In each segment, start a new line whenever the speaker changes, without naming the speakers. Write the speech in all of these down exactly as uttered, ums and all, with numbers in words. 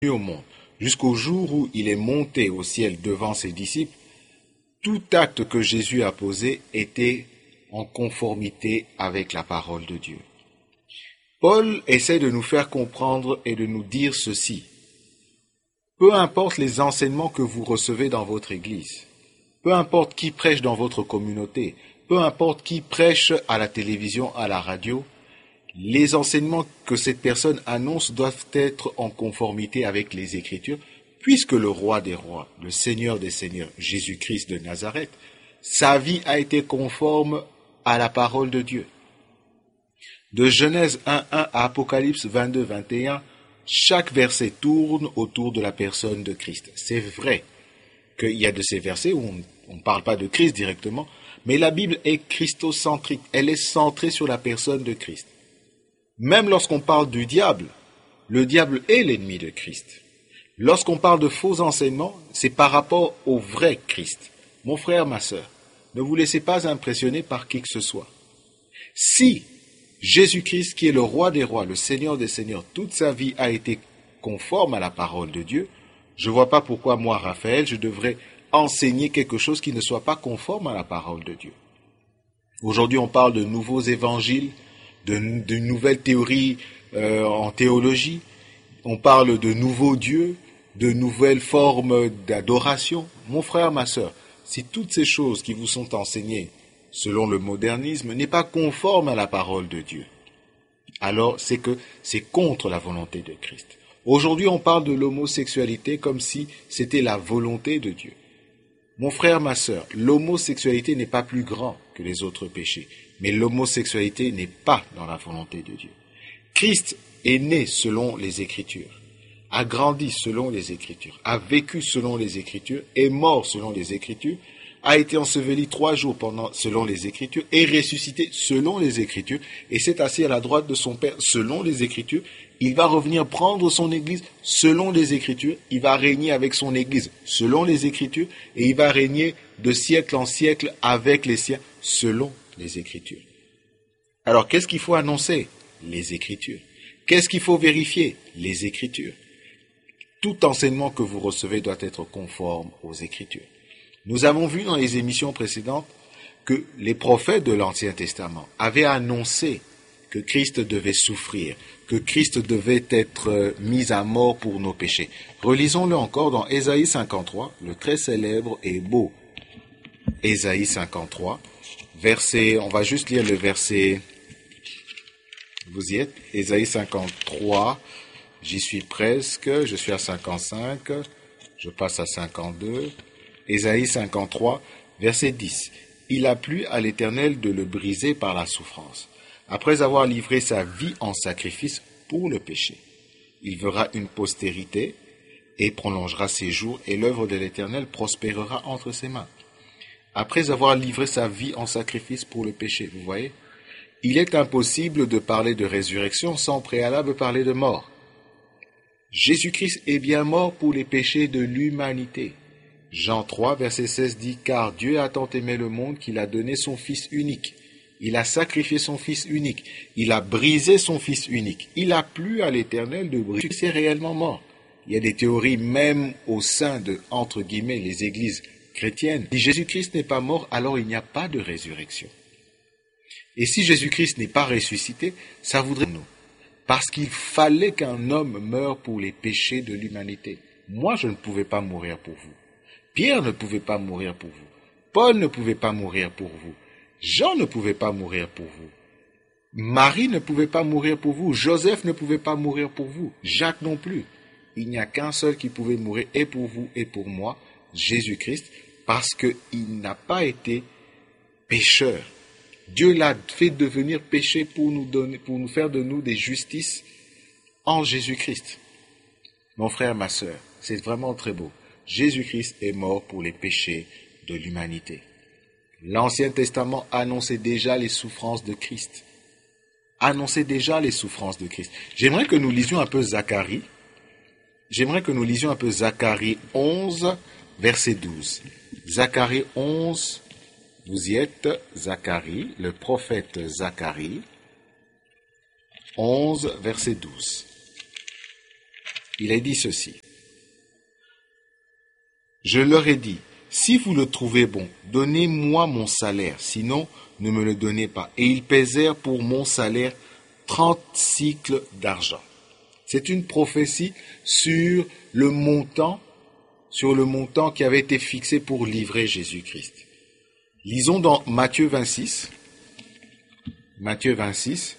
au monde, jusqu'au jour où il est monté au ciel devant ses disciples, tout acte que Jésus a posé était en conformité avec la parole de Dieu. Paul essaie de nous faire comprendre et de nous dire ceci. Peu importe les enseignements que vous recevez dans votre église, peu importe qui prêche dans votre communauté, peu importe qui prêche à la télévision, à la radio, les enseignements que cette personne annonce doivent être en conformité avec les Écritures, puisque le roi des rois, le Seigneur des seigneurs, Jésus-Christ de Nazareth, sa vie a été conforme à la parole de Dieu. De Genèse un un à Apocalypse vingt-deux vingt et un, chaque verset tourne autour de la personne de Christ. C'est vrai qu'il y a de ces versets où on ne parle pas de Christ directement, mais la Bible est christocentrique, elle est centrée sur la personne de Christ. Même lorsqu'on parle du diable, le diable est l'ennemi de Christ. Lorsqu'on parle de faux enseignements, c'est par rapport au vrai Christ. Mon frère, ma sœur, ne vous laissez pas impressionner par qui que ce soit. Si Jésus-Christ, qui est le roi des rois, le Seigneur des seigneurs, toute sa vie a été conforme à la parole de Dieu, je ne vois pas pourquoi moi, Raphaël, je devrais enseigner quelque chose qui ne soit pas conforme à la parole de Dieu. Aujourd'hui, on parle de nouveaux évangiles, de, de nouvelles théories euh, en théologie, on parle de nouveaux dieux, de nouvelles formes d'adoration. Mon frère, ma sœur, si toutes ces choses qui vous sont enseignées selon le modernisme n'est pas conforme à la parole de Dieu, alors c'est que c'est contre la volonté de Christ. Aujourd'hui, on parle de l'homosexualité comme si c'était la volonté de Dieu. Mon frère, ma sœur, l'homosexualité n'est pas plus grand que les autres péchés, mais l'homosexualité n'est pas dans la volonté de Dieu. Christ est né selon les Écritures, a grandi selon les Écritures, a vécu selon les Écritures, est mort selon les Écritures, a été enseveli trois jours pendant, selon les Écritures, est ressuscité selon les Écritures, et s'est assis à la droite de son Père selon les Écritures. Il va revenir prendre son Église selon les Écritures, il va régner avec son Église selon les Écritures, et il va régner de siècle en siècle avec les siens selon les Écritures. Alors, qu'est-ce qu'il faut annoncer? Les Écritures. Qu'est-ce qu'il faut vérifier? Les Écritures. Tout enseignement que vous recevez doit être conforme aux Écritures. Nous avons vu dans les émissions précédentes que les prophètes de l'Ancien Testament avaient annoncé que Christ devait souffrir, que Christ devait être mis à mort pour nos péchés. Relisons-le encore dans Ésaïe cinquante-trois, le très célèbre et beau Ésaïe cinquante-trois, verset, on va juste lire le verset, vous y êtes, Ésaïe cinquante-trois, j'y suis presque, je suis à cinquante-cinq, je passe à cinquante-deux, Ésaïe cinquante-trois, verset dix. Il a plu à l'Éternel de le briser par la souffrance, après avoir livré sa vie en sacrifice pour le péché. Il verra une postérité et prolongera ses jours, et l'œuvre de l'Éternel prospérera entre ses mains. Après avoir livré sa vie en sacrifice pour le péché, vous voyez, il est impossible de parler de résurrection sans préalable parler de mort. Jésus-Christ est bien mort pour les péchés de l'humanité. Jean trois, verset seize dit « Car Dieu a tant aimé le monde qu'il a donné son Fils unique. Il a sacrifié son Fils unique. Il a brisé son Fils unique. Il a plu à l'Éternel de briser. C'est réellement mort. » Il y a des théories même au sein de, entre guillemets, les églises chrétiennes. Si Jésus-Christ n'est pas mort, alors il n'y a pas de résurrection. Et si Jésus-Christ n'est pas ressuscité, ça voudrait nous. Parce qu'il fallait qu'un homme meure pour les péchés de l'humanité. Moi, je ne pouvais pas mourir pour vous. Pierre ne pouvait pas mourir pour vous. Paul ne pouvait pas mourir pour vous. Jean ne pouvait pas mourir pour vous. Marie ne pouvait pas mourir pour vous. Joseph ne pouvait pas mourir pour vous. Jacques non plus. Il n'y a qu'un seul qui pouvait mourir, et pour vous et pour moi, Jésus-Christ, parce qu'il n'a pas été pécheur. Dieu l'a fait devenir péché pour nous donner, pour nous faire de nous des justices en Jésus-Christ. Mon frère, ma sœur, c'est vraiment très beau. Jésus-Christ est mort pour les péchés de l'humanité. L'Ancien Testament annonçait déjà les souffrances de Christ. Annonçait déjà les souffrances de Christ. J'aimerais que nous lisions un peu Zacharie. J'aimerais que nous lisions un peu Zacharie onze, verset douze. Zacharie onze, vous y êtes, Zacharie, le prophète Zacharie, onze, verset douze. Il a dit ceci. Je leur ai dit, si vous le trouvez bon, donnez-moi mon salaire, sinon ne me le donnez pas. Et ils pesèrent pour mon salaire trente cycles d'argent. C'est une prophétie sur le montant, sur le montant qui avait été fixé pour livrer Jésus-Christ. Lisons dans Matthieu vingt-six. Matthieu vingt-six.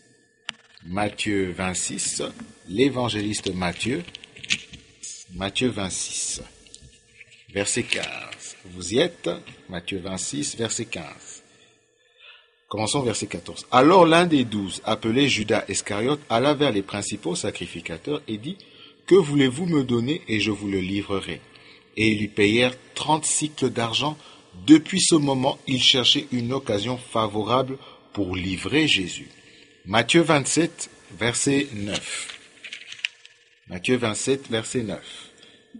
Matthieu vingt-six. L'évangéliste Matthieu. Matthieu vingt-six. Verset quinze. Vous y êtes? Matthieu vingt-six, verset quinze. Commençons verset quatorze. Alors l'un des douze, appelé Judas Iscariote, alla vers les principaux sacrificateurs et dit, que voulez-vous me donner et je vous le livrerai. Et ils lui payèrent trente cycles d'argent. Depuis ce moment, ils cherchaient une occasion favorable pour livrer Jésus. Matthieu vingt-sept, verset neuf. Matthieu vingt-sept, verset neuf.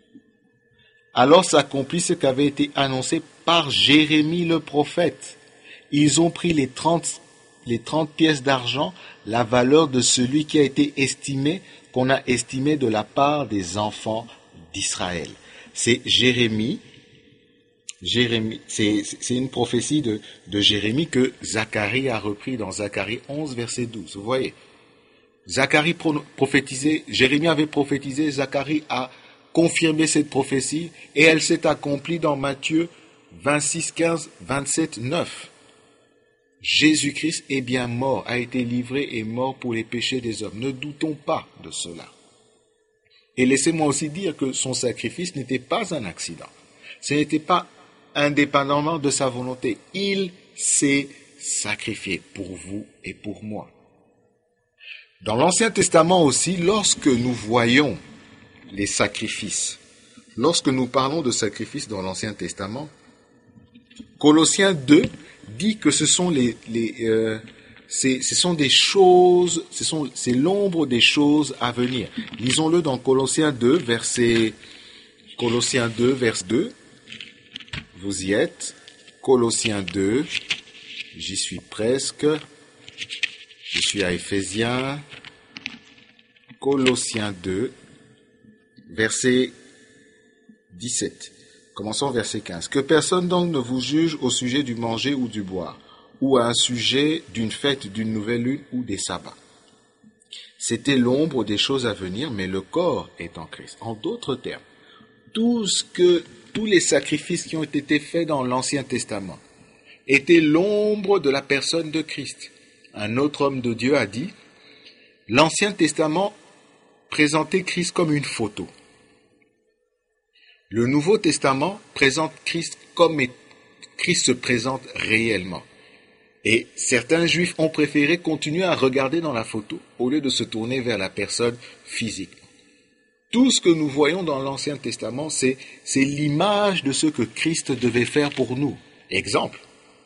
Alors s'accomplit ce qu'avait été annoncé par Jérémie le prophète. Ils ont pris les trente, les trente pièces d'argent, la valeur de celui qui a été estimé, qu'on a estimé de la part des enfants d'Israël. C'est Jérémie, Jérémie, c'est, c'est une prophétie de, de Jérémie que Zacharie a repris dans Zacharie onze, verset douze. Vous voyez, Zacharie prophétisait, Jérémie avait prophétisé, Zacharie a confirmé cette prophétie et elle s'est accomplie dans Matthieu vingt-six, quinze, vingt-sept, neuf. Jésus-Christ est bien mort, a été livré et mort pour les péchés des hommes. Ne doutons pas de cela. Et laissez-moi aussi dire que son sacrifice n'était pas un accident. Ce n'était pas indépendamment de sa volonté. Il s'est sacrifié pour vous et pour moi. Dans l'Ancien Testament aussi, lorsque nous voyons les sacrifices, lorsque nous parlons de sacrifices dans l'Ancien Testament, Colossiens deux dit que ce sont les, les euh, c'est, ce sont des choses, ce sont, c'est l'ombre des choses à venir. Lisons-le dans Colossiens deux, verset, Colossiens deux, verset deux. Vous y êtes. Colossiens deux. J'y suis presque. Je suis à Éphésiens. Colossiens deux, verset dix-sept. Commençons verset quinze. Que personne donc ne vous juge au sujet du manger ou du boire, ou à un sujet d'une fête, d'une nouvelle lune ou des sabbats. C'était l'ombre des choses à venir, mais le corps est en Christ. En d'autres termes, tout ce que, tous les sacrifices qui ont été faits dans l'Ancien Testament étaient l'ombre de la personne de Christ. Un autre homme de Dieu a dit, l'Ancien Testament présentait Christ comme une photo. Le Nouveau Testament présente Christ comme Christ se présente réellement. Et certains Juifs ont préféré continuer à regarder dans la photo au lieu de se tourner vers la personne physique. Tout ce que nous voyons dans l'Ancien Testament, c'est, c'est l'image de ce que Christ devait faire pour nous. Exemple,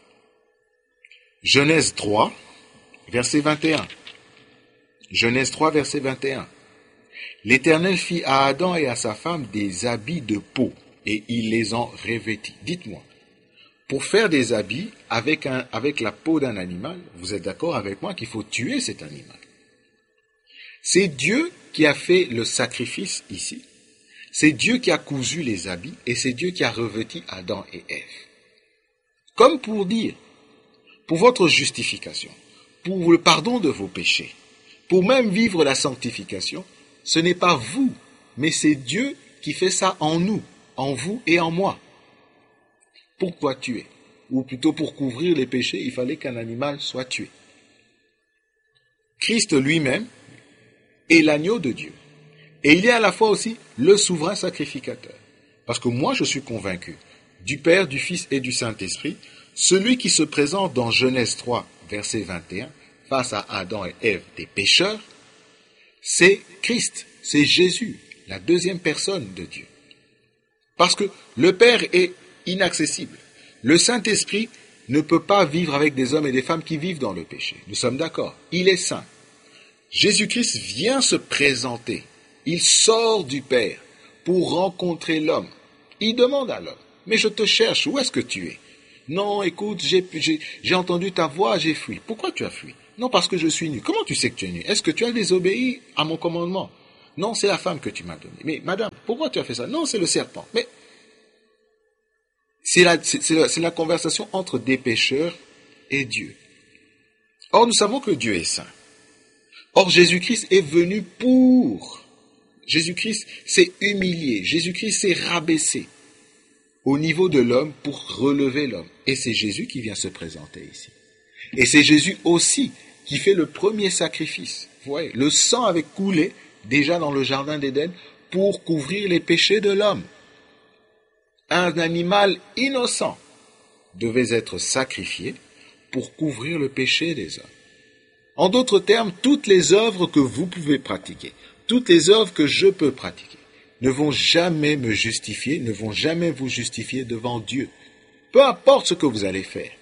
Genèse trois, verset vingt et un. Genèse trois, verset vingt et un. L'Éternel fit à Adam et à sa femme des habits de peau, et il les en revêtit. Dites-moi, pour faire des habits avec, un, avec la peau d'un animal, vous êtes d'accord avec moi qu'il faut tuer cet animal. C'est Dieu qui a fait le sacrifice ici. C'est Dieu qui a cousu les habits, et c'est Dieu qui a revêti Adam et Ève. Comme pour dire, pour votre justification, pour le pardon de vos péchés, pour même vivre la sanctification, ce n'est pas vous, mais c'est Dieu qui fait ça en nous, en vous et en moi. Pourquoi tuer? Ou plutôt pour couvrir les péchés, il fallait qu'un animal soit tué. Christ lui-même est l'agneau de Dieu. Et il est à la fois aussi le souverain sacrificateur. Parce que moi je suis convaincu, du Père, du Fils et du Saint-Esprit, celui qui se présente dans Genèse trois, verset vingt et un, face à Adam et Ève des pécheurs, c'est Christ, c'est Jésus, la deuxième personne de Dieu. Parce que le Père est inaccessible. Le Saint-Esprit ne peut pas vivre avec des hommes et des femmes qui vivent dans le péché. Nous sommes d'accord. Il est saint. Jésus-Christ vient se présenter. Il sort du Père pour rencontrer l'homme. Il demande à l'homme, mais je te cherche, où est-ce que tu es? Non, écoute, j'ai, j'ai, j'ai entendu ta voix, j'ai fui. Pourquoi tu as fui? Non, parce que je suis nu. Comment tu sais que tu es nu? Est-ce que tu as désobéi à mon commandement? Non, c'est la femme que tu m'as donnée. Mais madame, pourquoi tu as fait ça? Non, c'est le serpent. Mais c'est la, c'est, c'est la, c'est la conversation entre des pécheurs et Dieu. Or, nous savons que Dieu est saint. Or, Jésus-Christ est venu pour. Jésus-Christ s'est humilié. Jésus-Christ s'est rabaissé au niveau de l'homme pour relever l'homme. Et c'est Jésus qui vient se présenter ici. Et c'est Jésus aussi qui fait le premier sacrifice. Vous voyez, le sang avait coulé déjà dans le jardin d'Éden pour couvrir les péchés de l'homme. Un animal innocent devait être sacrifié pour couvrir le péché des hommes. En d'autres termes, toutes les œuvres que vous pouvez pratiquer, toutes les œuvres que je peux pratiquer, ne vont jamais me justifier, ne vont jamais vous justifier devant Dieu. Peu importe ce que vous allez faire,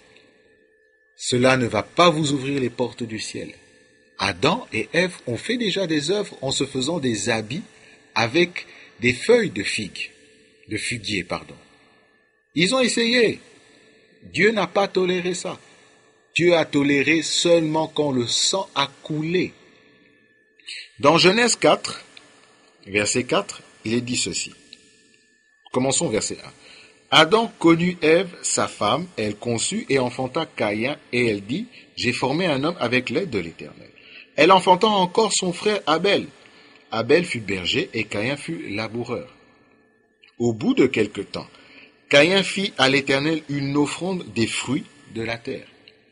cela ne va pas vous ouvrir les portes du ciel. Adam et Ève ont fait déjà des œuvres en se faisant des habits avec des feuilles de figues, de figuier, pardon. Ils ont essayé. Dieu n'a pas toléré ça. Dieu a toléré seulement quand le sang a coulé. Dans Genèse quatre, verset quatre, il est dit ceci. Commençons verset un. Adam connut Ève, sa femme, elle conçut et enfanta Caïn, et elle dit, j'ai formé un homme avec l'aide de l'Éternel. Elle enfanta encore son frère Abel. Abel fut berger et Caïn fut laboureur. Au bout de quelque temps, Caïn fit à l'Éternel une offrande des fruits de la terre.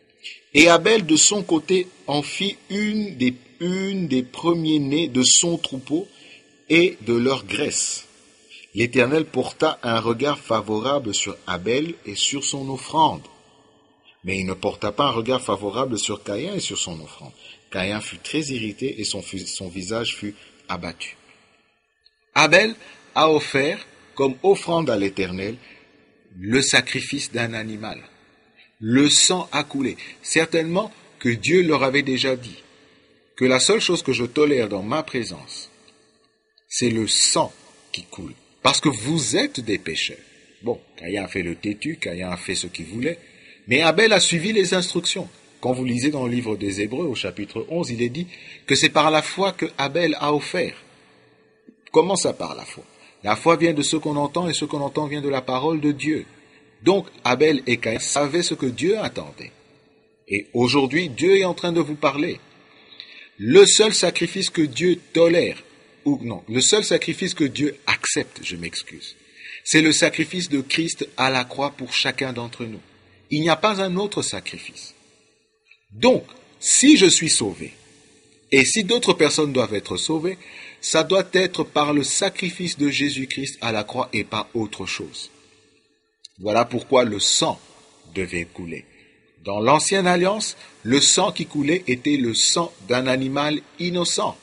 Et Abel de son côté en fit une des, une des premiers-nés de son troupeau et de leur graisse. L'Éternel porta un regard favorable sur Abel et sur son offrande. Mais il ne porta pas un regard favorable sur Caïn et sur son offrande. Caïn fut très irrité et son, son visage fut abattu. Abel a offert comme offrande à l'Éternel le sacrifice d'un animal. Le sang a coulé. Certainement que Dieu leur avait déjà dit que la seule chose que je tolère dans ma présence, c'est le sang qui coule. Parce que vous êtes des pécheurs. Bon, Caïn a fait le têtu, Caïn a fait ce qu'il voulait, mais Abel a suivi les instructions. Quand vous lisez dans le livre des Hébreux, au chapitre onze, il est dit que c'est par la foi que Abel a offert. Comment ça par la foi? La foi vient de ce qu'on entend et ce qu'on entend vient de la parole de Dieu. Donc, Abel et Caïn savaient ce que Dieu attendait. Et aujourd'hui, Dieu est en train de vous parler. Le seul sacrifice que Dieu tolère, ou non, le seul sacrifice que Dieu accepte, je m'excuse, c'est le sacrifice de Christ à la croix pour chacun d'entre nous. Il n'y a pas un autre sacrifice. Donc, si je suis sauvé, et si d'autres personnes doivent être sauvées, ça doit être par le sacrifice de Jésus-Christ à la croix et pas autre chose. Voilà pourquoi le sang devait couler. Dans l'ancienne alliance, le sang qui coulait était le sang d'un animal innocent.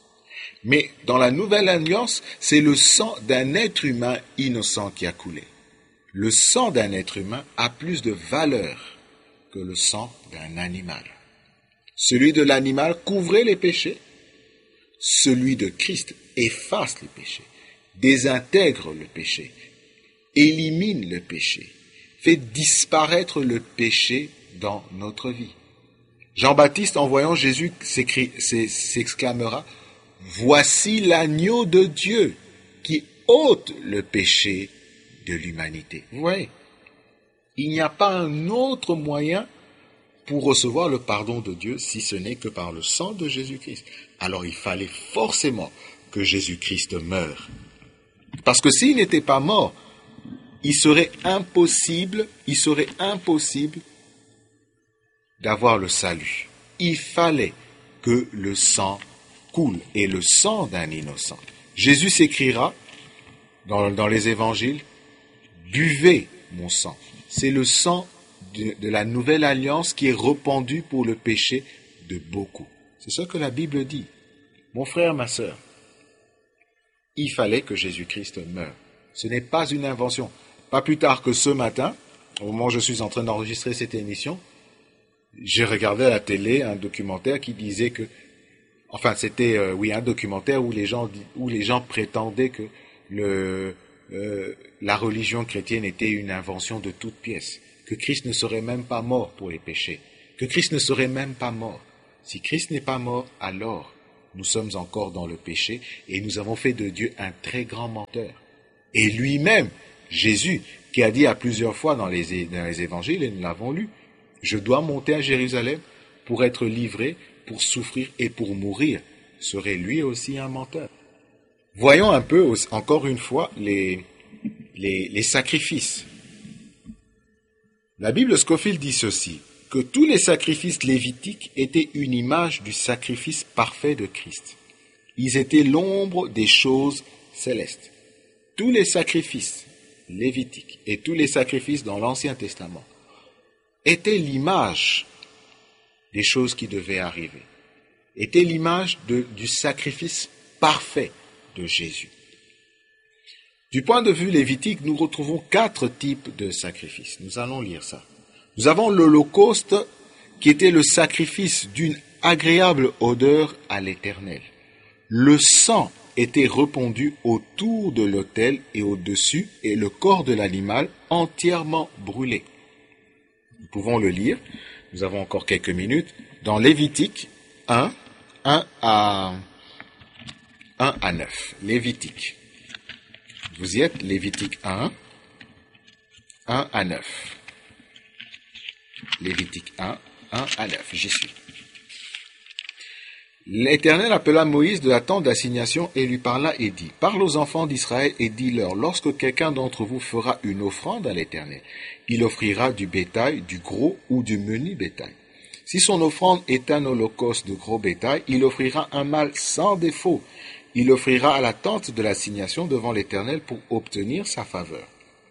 Mais dans la nouvelle alliance, c'est le sang d'un être humain innocent qui a coulé. Le sang d'un être humain a plus de valeur que le sang d'un animal. Celui de l'animal couvrait les péchés. Celui de Christ efface les péchés, désintègre le péché, élimine le péché, fait disparaître le péché dans notre vie. Jean-Baptiste, en voyant Jésus, s'exclamera « Voici l'agneau de Dieu qui ôte le péché de l'humanité. » Vous voyez, il n'y a pas un autre moyen pour recevoir le pardon de Dieu si ce n'est que par le sang de Jésus-Christ. Alors il fallait forcément que Jésus-Christ meure. Parce que s'il n'était pas mort, il serait impossible, il serait impossible d'avoir le salut. Il fallait que le sang coule, et le sang d'un innocent. Jésus s'écrira dans, dans les évangiles, « Buvez mon sang ». C'est le sang de, de la nouvelle alliance qui est répandu pour le péché de beaucoup. C'est ce que la Bible dit. Mon frère, ma sœur, il fallait que Jésus-Christ meure. Ce n'est pas une invention. Pas plus tard que ce matin, au moment où je suis en train d'enregistrer cette émission, j'ai regardé à la télé un documentaire qui disait que, enfin c'était euh, oui un documentaire où les gens où les gens prétendaient que le euh, la religion chrétienne était une invention de toutes pièces, que Christ ne serait même pas mort pour les péchés, que Christ ne serait même pas mort. Si Christ n'est pas mort, alors nous sommes encore dans le péché et nous avons fait de Dieu un très grand menteur. Et lui-même, Jésus, qui a dit à plusieurs fois dans les, dans les évangiles, et nous l'avons lu, « Je dois monter à Jérusalem pour être livré, pour souffrir et pour mourir », serait lui aussi un menteur. Voyons un peu, encore une fois, les, les, les sacrifices. La Bible Scofield dit ceci, que tous les sacrifices lévitiques étaient une image du sacrifice parfait de Christ. Ils étaient l'ombre des choses célestes. Tous les sacrifices lévitiques et tous les sacrifices dans l'Ancien Testament étaient l'image des choses qui devaient arriver, étaient l'image de, du sacrifice parfait de Jésus. Du point de vue lévitique, nous retrouvons quatre types de sacrifices. Nous allons lire ça. Nous avons l'Holocauste, qui était le sacrifice d'une agréable odeur à l'Éternel. Le sang était répandu autour de l'autel et au-dessus, et le corps de l'animal entièrement brûlé. Nous pouvons le lire, nous avons encore quelques minutes, dans Lévitique un, un à, un à neuf. Lévitique. Vous y êtes, Lévitique un, un à neuf. Lévitique un, un à neuf, j'y suis. L'Éternel appela Moïse de la tente d'assignation et lui parla et dit, « Parle aux enfants d'Israël et dis-leur, lorsque quelqu'un d'entre vous fera une offrande à l'Éternel, il offrira du bétail, du gros ou du menu bétail. Si son offrande est un holocauste de gros bétail, il offrira un mâle sans défaut. Il offrira à la tente de l'assignation devant l'Éternel pour obtenir sa faveur.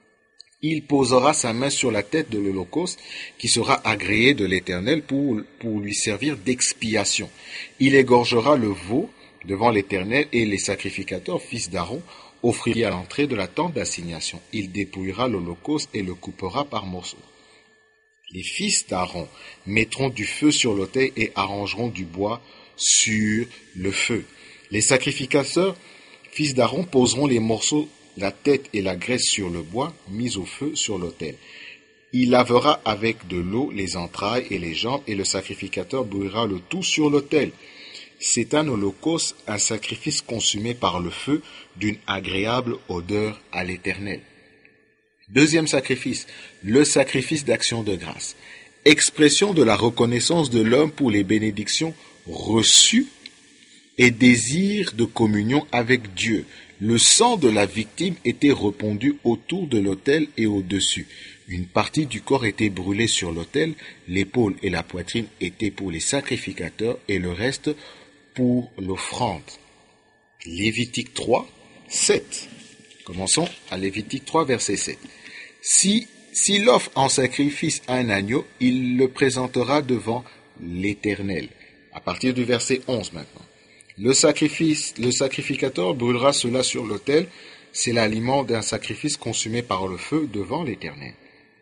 Il posera sa main sur la tête de l'Holocauste qui sera agréé de l'Éternel pour, pour lui servir d'expiation. Il égorgera le veau devant l'Éternel et les sacrificateurs, fils d'Aaron, offriront à l'entrée de la tente d'assignation. Il dépouillera l'Holocauste et le coupera par morceaux. Les fils d'Aaron mettront du feu sur l'autel et arrangeront du bois sur le feu. Les sacrificateurs, fils d'Aaron, poseront les morceaux, la tête et la graisse sur le bois, mis au feu sur l'autel. Il lavera avec de l'eau les entrailles et les jambes, et le sacrificateur brûlera le tout sur l'autel. C'est un holocauste, un sacrifice consumé par le feu, d'une agréable odeur à l'Éternel. Deuxième sacrifice, le sacrifice d'action de grâce. Expression de la reconnaissance de l'homme pour les bénédictions reçues et désir de communion avec Dieu. Le sang de la victime était répandu autour de l'autel et au-dessus. Une partie du corps était brûlée sur l'autel, l'épaule et la poitrine étaient pour les sacrificateurs et le reste pour l'offrande. Lévitique trois, sept. Commençons à Lévitique trois, verset sept. Si, s'il offre en sacrifice un agneau, il le présentera devant l'Éternel. À partir du verset onze maintenant. Le sacrifice, le sacrificateur brûlera cela sur l'autel, c'est l'aliment d'un sacrifice consumé par le feu devant l'Éternel.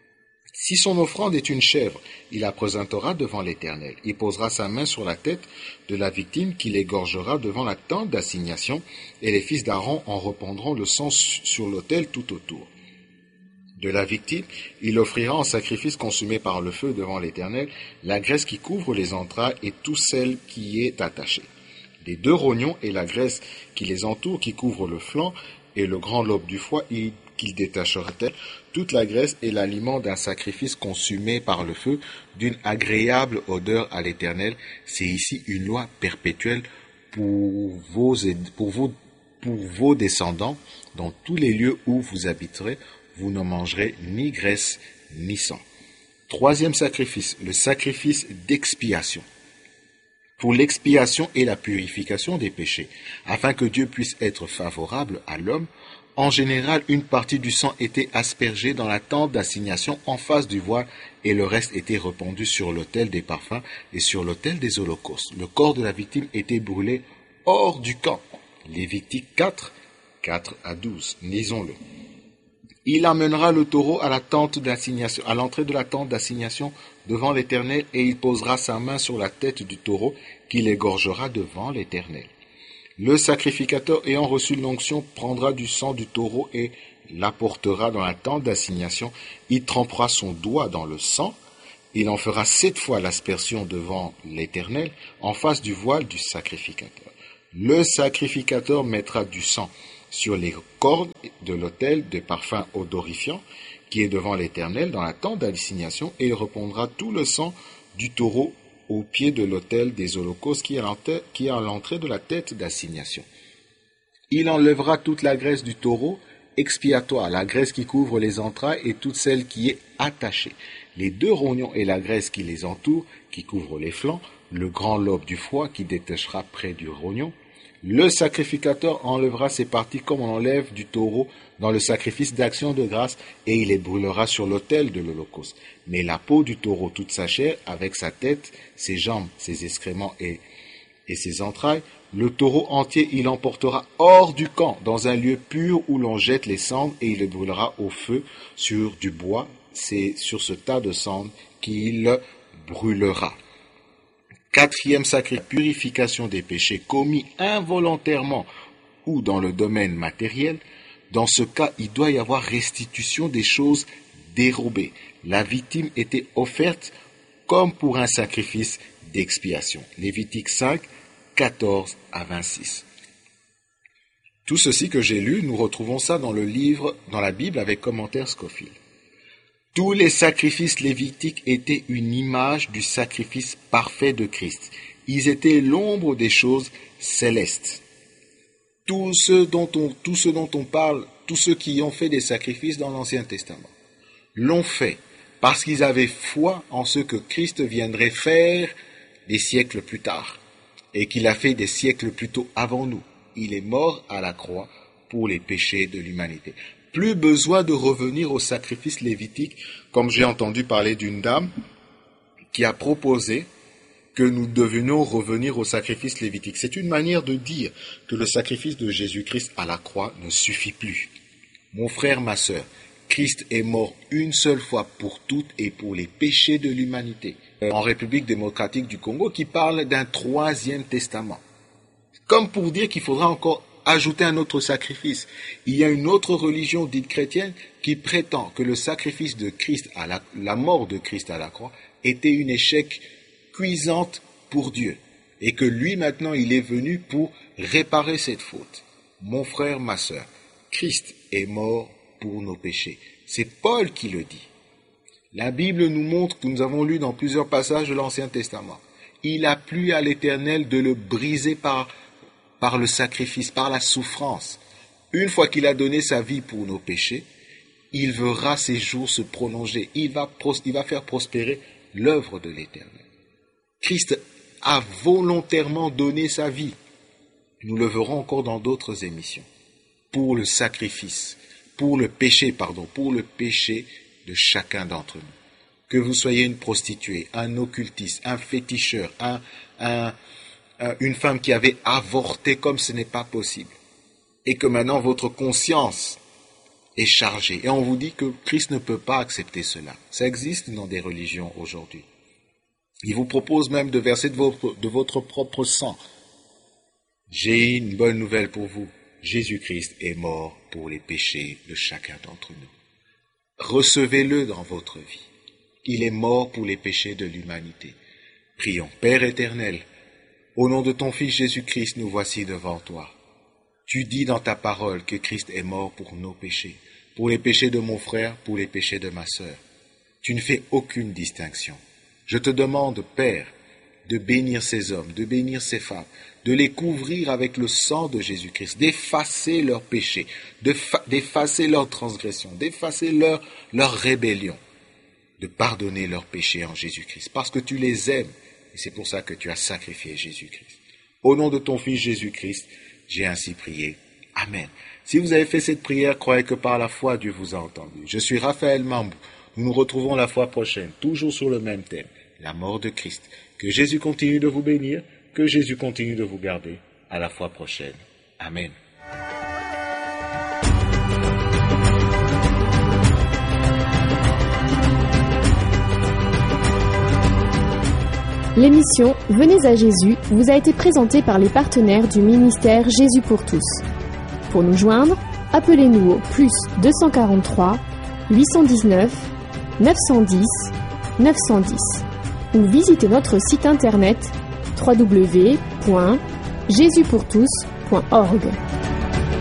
Si son offrande est une chèvre, il la présentera devant l'Éternel. Il posera sa main sur la tête de la victime qu'il égorgera devant la tente d'assignation, et les fils d'Aaron en répandront le sang sur l'autel tout autour de la victime. Il offrira en sacrifice consumé par le feu devant l'Éternel la graisse qui couvre les entrailles et tout celle qui y est attachée. Les deux rognons et la graisse qui les entoure, qui couvre le flanc et le grand lobe du foie, et qu'il détachera toute la graisse est l'aliment d'un sacrifice consumé par le feu, d'une agréable odeur à l'Éternel. C'est ici une loi perpétuelle pour vos, pour vos, pour vos descendants. Dans tous les lieux où vous habiterez, vous ne mangerez ni graisse ni sang. Troisième sacrifice, le sacrifice d'expiation. Pour l'expiation et la purification des péchés, afin que Dieu puisse être favorable à l'homme, en général, une partie du sang était aspergée dans la tente d'assignation en face du voile et le reste était répandu sur l'autel des parfums et sur l'autel des holocaustes. Le corps de la victime était brûlé hors du camp. Lévitique quatre, quatre à douze. Lisons-le. Il amènera le taureau à la tente d'assignation, à l'entrée de la tente d'assignation devant l'Éternel, et il posera sa main sur la tête du taureau qu'il égorgera devant l'Éternel. Le sacrificateur ayant reçu l'onction prendra du sang du taureau et l'apportera dans la tente d'assignation. Il trempera son doigt dans le sang. Il en fera sept fois l'aspersion devant l'Éternel en face du voile du sacrificateur. Le sacrificateur mettra du sang sur les cordes de l'autel de parfum odorifiant qui est devant l'Éternel dans la tente d'assignation, et il répandra tout le sang du taureau au pied de l'autel des holocaustes qui est à l'entrée de la tête d'assignation. Il enlèvera toute la graisse du taureau expiatoire, la graisse qui couvre les entrailles et toute celle qui est attachée, les deux rognons et la graisse qui les entoure, qui couvre les flancs, le grand lobe du foie qui détachera près du rognon. Le sacrificateur enlèvera ces parties comme on enlève du taureau dans le sacrifice d'action de grâce, et il les brûlera sur l'autel de l'holocauste. Mais la peau du taureau, toute sa chair, avec sa tête, ses jambes, ses excréments et, et ses entrailles, le taureau entier il emportera hors du camp, dans un lieu pur où l'on jette les cendres, et il les brûlera au feu sur du bois. C'est sur ce tas de cendres qu'il brûlera. Quatrième sacrifice, purification des péchés commis involontairement ou dans le domaine matériel. Dans ce cas, il doit y avoir restitution des choses dérobées. La victime était offerte comme pour un sacrifice d'expiation. Lévitique cinq, quatorze à vingt-six. Tout ceci que j'ai lu, nous retrouvons ça dans le livre, dans la Bible avec commentaire Scofield. Tous les sacrifices lévitiques étaient une image du sacrifice parfait de Christ. Ils étaient l'ombre des choses célestes. Tous ceux dont on, tous ceux dont on parle, tous ceux qui ont fait des sacrifices dans l'Ancien Testament, l'ont fait parce qu'ils avaient foi en ce que Christ viendrait faire des siècles plus tard, et qu'il a fait des siècles plus tôt avant nous. Il est mort à la croix pour les péchés de l'humanité. Plus besoin de revenir au sacrifice lévitique, comme j'ai entendu parler d'une dame qui a proposé que nous devions revenir au sacrifice lévitique. C'est une manière de dire que le sacrifice de Jésus-Christ à la croix ne suffit plus. Mon frère, ma sœur, Christ est mort une seule fois pour toutes et pour les péchés de l'humanité. En République démocratique du Congo, qui parle d'un troisième testament. Comme pour dire qu'il faudra encore ajouter un autre sacrifice. Il y a une autre religion dite chrétienne qui prétend que le sacrifice de Christ, à la, la mort de Christ à la croix, était un échec cuisante pour Dieu, et que lui maintenant il est venu pour réparer cette faute. Mon frère, ma sœur, Christ est mort pour nos péchés. C'est Paul qui le dit. La Bible nous montre, que nous avons lu dans plusieurs passages de l'Ancien Testament, il a plu à l'Éternel de le briser par par le sacrifice, par la souffrance. Une fois qu'il a donné sa vie pour nos péchés, il verra ses jours se prolonger. Il va, pros- il va faire prospérer l'œuvre de l'Éternel. Christ a volontairement donné sa vie. Nous le verrons encore dans d'autres émissions. Pour le sacrifice, pour le péché, pardon, pour le péché de chacun d'entre nous. Que vous soyez une prostituée, un occultiste, un féticheur, un... un une femme qui avait avorté comme ce n'est pas possible, et que maintenant votre conscience est chargée, et on vous dit que Christ ne peut pas accepter cela. Ça existe dans des religions aujourd'hui. Il vous propose même de verser de votre, de votre propre sang. J'ai une bonne nouvelle pour vous. Jésus-Christ est mort pour les péchés de chacun d'entre nous. Recevez-le dans votre vie. Il est mort pour les péchés de l'humanité. Prions. Père éternel, au nom de ton Fils Jésus-Christ, nous voici devant toi. Tu dis dans ta parole que Christ est mort pour nos péchés, pour les péchés de mon frère, pour les péchés de ma sœur. Tu ne fais aucune distinction. Je te demande, Père, de bénir ces hommes, de bénir ces femmes, de les couvrir avec le sang de Jésus-Christ, d'effacer leurs péchés, de fa- d'effacer leurs transgressions, d'effacer leur, leur rébellion, de pardonner leurs péchés en Jésus-Christ, parce que tu les aimes. Et c'est pour ça que tu as sacrifié Jésus-Christ. Au nom de ton Fils Jésus-Christ, j'ai ainsi prié. Amen. Si vous avez fait cette prière, croyez que par la foi, Dieu vous a entendu. Je suis Raphaël Mambou. Nous nous retrouvons la fois prochaine, toujours sur le même thème, la mort de Christ. Que Jésus continue de vous bénir, que Jésus continue de vous garder. À la fois prochaine. Amen.
L'émission Venez à Jésus vous a été présentée par les partenaires du ministère Jésus pour tous. Pour nous joindre, appelez-nous au plus deux cent quarante-trois, huit cent dix-neuf, neuf cent dix, neuf cent dix ou visitez notre site internet w w w point jésus pour tous point org.